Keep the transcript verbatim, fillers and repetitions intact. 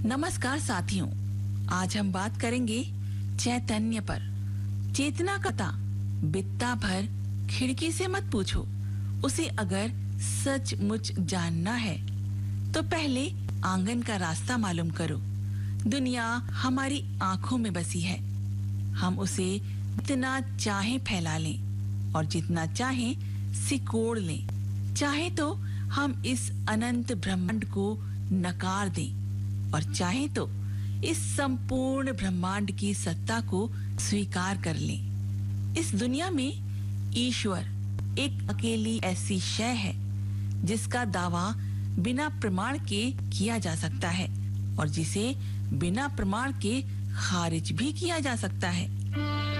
नमस्कार साथियों, आज हम बात करेंगे चैतन्य पर। चेतना कथा बित्ता भर खिड़की से मत पूछो, उसे अगर सचमुच जानना है तो पहले आंगन का रास्ता मालूम करो। दुनिया हमारी आंखों में बसी है, हम उसे जितना चाहे फैला लें और जितना चाहे सिकोड़ लें। चाहे तो हम इस अनंत ब्रह्मांड को नकार दें और चाहे तो इस संपूर्ण ब्रह्मांड की सत्ता को स्वीकार कर लें। इस दुनिया में ईश्वर एक अकेली ऐसी शय है जिसका दावा बिना प्रमाण के किया जा सकता है और जिसे बिना प्रमाण के खारिज भी किया जा सकता है।